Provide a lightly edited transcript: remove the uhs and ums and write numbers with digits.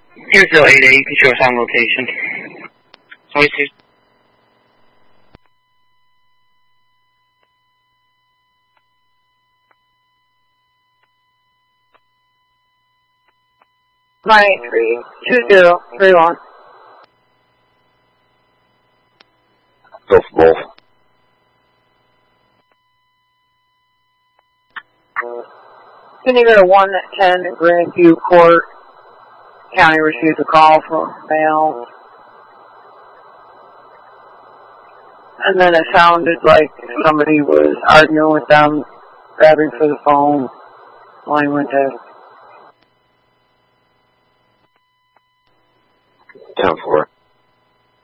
Hughesville 8A, you can show us on location. So it's just... Nine 2031. Go for both. Can you go to 110 Grandview Court? County received a call from mail. And then it sounded like somebody was arguing with them, grabbing for the phone. Line went dead. 10-4.